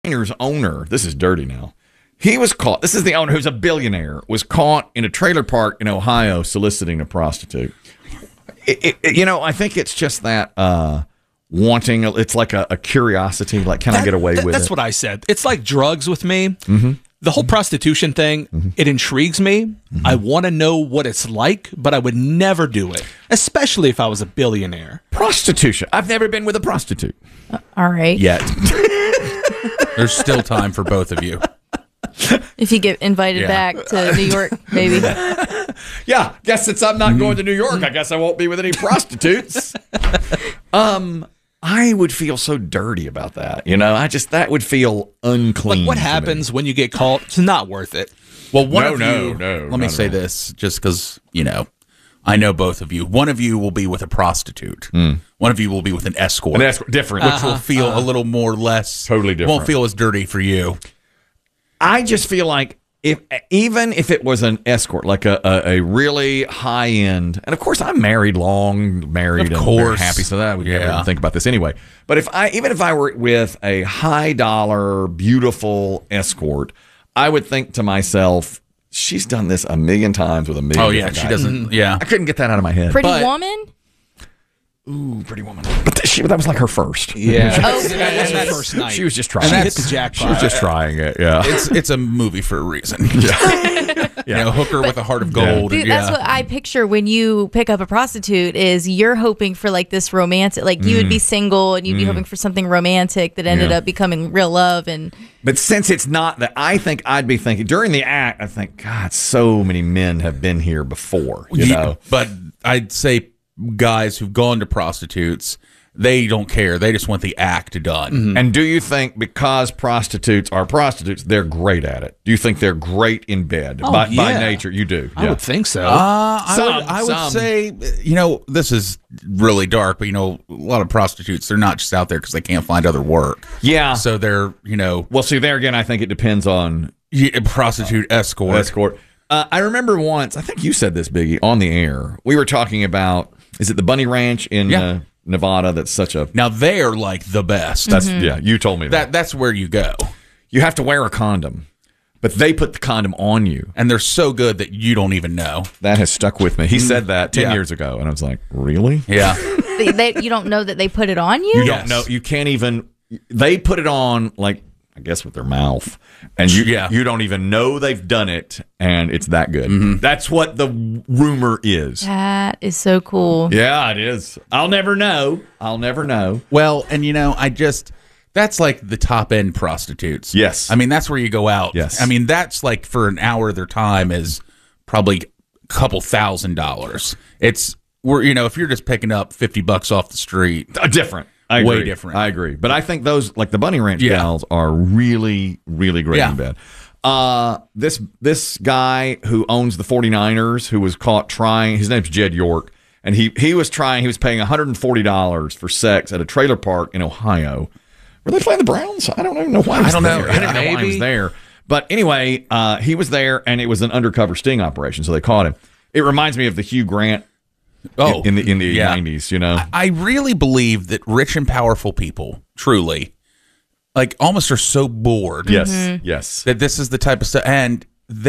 Diners owner, this is dirty now. He was caught. This is the owner who's a billionaire, was caught in a trailer park in Ohio soliciting a prostitute. I think it's just that wanting. It's like a curiosity. Like, can I get away with it? That's what I said. It's like drugs with me. Mm-hmm. The whole prostitution thing, it intrigues me. Mm-hmm. I want to know what it's like, but I would never do it, especially if I was a billionaire. Prostitution. I've never been with a prostitute. All right. Yet. There's still time for both of you. If you get invited back to New York, maybe. Yeah, guess since I'm not going to New York, I guess I won't be with any prostitutes. I would feel so dirty about that. That would feel unclean. Like, what happens when you get caught? It's not worth it. Well, let me say this, just because, I know both of you. One of you will be with a prostitute. One of you will be with an escort. An escort, different. Which will feel a little more less. Totally different. Won't feel as dirty for you. I just feel like even if it was an escort, like a really high end, and of course I'm married, and very happy, so that I would never think about this anyway. But even if I were with a high dollar, beautiful escort, I would think to myself, she's done this a million times with a million. Oh yeah, she doesn't. Yeah, I couldn't get that out of my head. Pretty Woman. Ooh, Pretty Woman. But that was like her first. Yeah. That's her first night. She was just trying. She hit the jackpot. She was just trying it. Yeah. It's a movie for a reason. Yeah. Hooker with a heart of gold. Dude, that's what I picture when you pick up a prostitute. Is you're hoping for like this romantic, like you would be single and you'd be hoping for something romantic that ended up becoming real love. But since it's not that, I think I'd be thinking during the act. I think, God, so many men have been here before. But I'd say guys who've gone to prostitutes, they don't care. They just want the act done. Mm-hmm. And do you think because prostitutes are prostitutes, they're great at it? Do you think they're great in bed by nature? You do. I would think so. I would say, this is really dark, but, a lot of prostitutes, they're not just out there because they can't find other work. Yeah. So they're, Well, see, there again, I think it depends on prostitute escort. I remember once, I think you said this, Biggie, on the air. We were talking about, is it the Bunny Ranch in Nevada? That's such a... Now, they're like the best. Yeah, you told me that. That's where you go. You have to wear a condom, but they put the condom on you. And they're so good that you don't even know. That has stuck with me. He said that 10 years ago, and I was like, really? Yeah. You don't know that they put it on you? You don't know. You can't even... They put it on, like, I guess with their mouth, and you don't even know they've done it, and it's that good. Mm-hmm. That's what the rumor is. That is so cool. Yeah, it is. I'll never know. Well, and that's like the top end prostitutes. Yes. I mean, that's where you go out. Yes. I mean, that's like for an hour of their time is probably a couple $1,000s. It's if you're just picking up $50 off the street, different. Way different. I agree. But I think those, like the Bunny Ranch gals, are really, really great in bed. This guy who owns the 49ers, who was caught trying, his name's Jed York, and he was paying $140 for sex at a trailer park in Ohio. Were they playing the Browns? I don't even know why. I don't know. I don't know why he was there. But anyway, he was there, and it was an undercover sting operation, so they caught him. It reminds me of the Hugh Grant in the 90s, I really believe that rich and powerful people, truly, like almost are so bored. Yes. That this is the type of stuff. And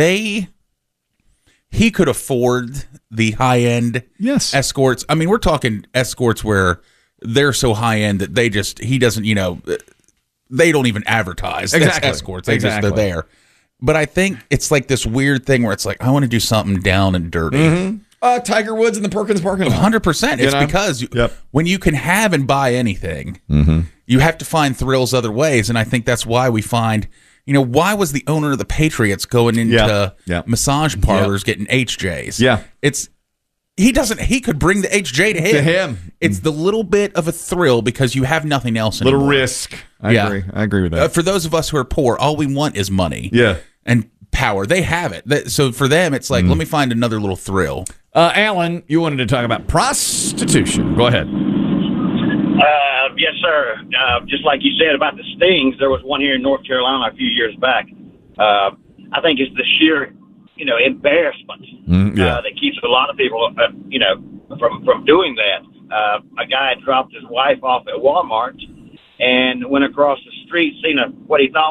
he could afford the high-end escorts. I mean, we're talking escorts where they're so high-end that he doesn't, they don't even advertise as escorts. They're there. But I think it's like this weird thing where it's like, I want to do something down and dirty. Mm-hmm. Tiger Woods in the Perkins parking lot. 100%. It's because when you can have and buy anything, you have to find thrills other ways. And I think that's why we find, why was the owner of the Patriots going into massage parlors getting HJs? Yeah. He could bring the HJ to him. It's the little bit of a thrill because you have nothing else anymore. Little risk. I agree with that. For those of us who are poor, all we want is money. Yeah. And power. They have it. So for them, it's like, let me find another little thrill. Alan, you wanted to talk about prostitution. Go ahead. Yes, sir. Just like you said about the stings, there was one here in North Carolina a few years back. I think it's the sheer, embarrassment that keeps a lot of people, from doing that. A guy dropped his wife off at Walmart and went across the street, seen what he thought